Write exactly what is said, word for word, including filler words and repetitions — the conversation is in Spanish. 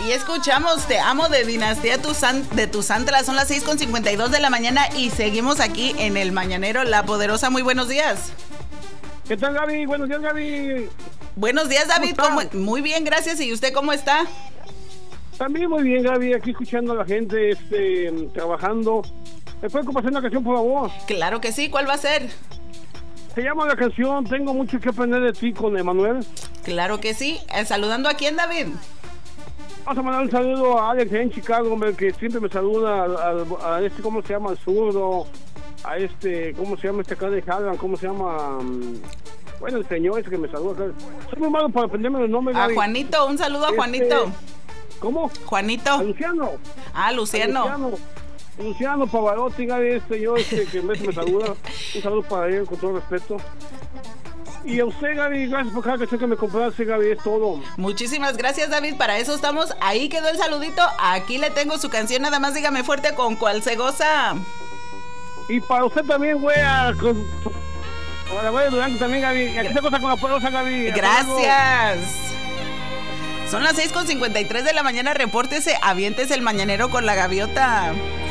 Ahí escuchamos Te Amo de Dinastía Tuzán, de Tuzantla. Son las seis con cincuenta y dos de la mañana y seguimos aquí en el Mañanero La Poderosa. Muy buenos días. ¿Qué tal, Gaby? Buenos días, Gaby. Buenos días, David. ¿Cómo ¿Cómo? Muy bien, gracias. ¿Y usted cómo está? También muy bien, Gaby. Aquí escuchando a la gente, este, trabajando. ¿Me puede compartir una canción, por favor? Claro que sí. ¿Cuál va a ser? Se llama la canción Tengo mucho que aprender de ti, con Emanuel. Claro que sí. Eh, ¿Saludando a quién, David? Vamos a mandar un saludo a Alex en Chicago, hombre, que siempre me saluda, a, a, a este, ¿cómo se llama? Al zurdo, a este, ¿cómo se llama este acá de Halvan? ¿Cómo se llama? Bueno, el señor ese que me saluda. Soy muy malo para aprenderme los nombres. A Gaby. Juanito, un saludo a Este, Juanito. ¿Cómo? Juanito. A Luciano. Ah, Luciano. A Luciano. Luciano Pavarotti, Gaby, este yo, este que me, me saluda. Un saludo para él, con todo respeto. Y a usted, Gaby, gracias por cada canción que me compraste, Gaby, es todo. Muchísimas gracias, David, para eso estamos. Ahí quedó el saludito, aquí le tengo su canción, nada más dígame fuerte con cuál se goza. Y para usted también, güey, a- con... Para la güey de Durango también, Gaby. Aquí se cosa con la poderosa, Gaby. Hasta luego. Gracias. Son las seis con cincuenta y tres de la mañana, repórtese, aviéntese el mañanero con la gaviota.